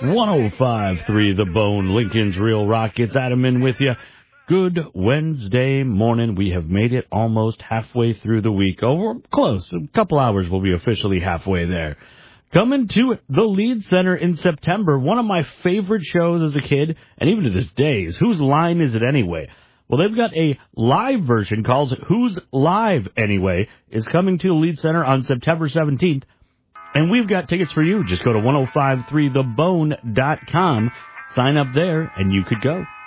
105.3 The Bone, Lincoln's Real Rock. It's Adam in with you. Good Wednesday morning. We have made it almost halfway through the week. Oh, we're close. A couple hours, we'll be officially halfway there. Coming to the Lead Center in September, one of my favorite shows as a kid, and even to this day, is Whose Line Is It Anyway? Well, they've got a live version called Who's Live Anyway, is coming to the Lead Center on September 17th. And we've got tickets for you. Just go to 1053thebone.com, sign up there, and you could go.